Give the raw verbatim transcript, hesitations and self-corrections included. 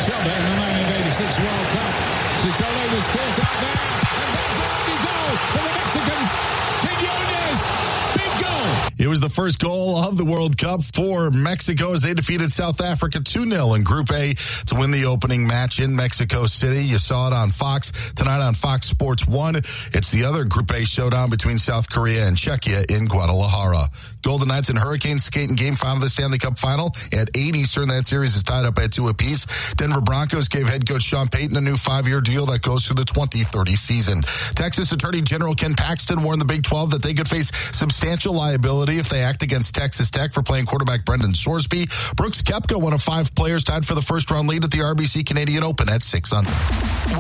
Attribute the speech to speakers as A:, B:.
A: trouble in the nineteen eighty-six World Cup. Sotelo was caught out there, and there's a lucky goal for the Mexicans. Quinones, big goal.
B: It was the first goal of the World Cup for Mexico as they defeated South Africa two nil in Group A to win the opening match in Mexico City. You saw it on Fox tonight on Fox Sports one. It's the other Group A showdown between South Korea and Czechia in Guadalajara. Golden Knights and Hurricanes skate in Game five of the Stanley Cup Final at eight Eastern. That series is tied up at two apiece. Denver Broncos gave head coach Sean Payton a new five-year deal that goes through the twenty thirty season. Texas Attorney General Ken Paxton warned the Big twelve that they could face substantial liability if they act against Texas Tech for playing quarterback Brendan Sorsby. Brooks Koepka, one of five players tied for the first-round lead at the R B C Canadian Open at six under.